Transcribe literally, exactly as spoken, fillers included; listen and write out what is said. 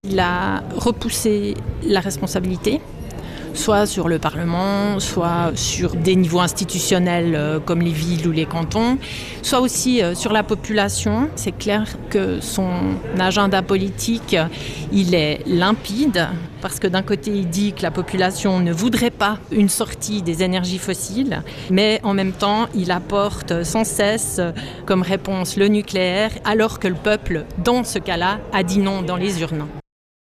Il a repoussé la responsabilité, soit sur le Parlement, soit sur des niveaux institutionnels euh, comme les villes ou les cantons, soit aussi euh, sur la population. C'est clair que son agenda politique, il est limpide, parce que d'un côté, il dit que la population ne voudrait pas une sortie des énergies fossiles, mais en même temps, il apporte sans cesse comme réponse le nucléaire, alors que le peuple, dans ce cas-là, a dit non dans les urnes.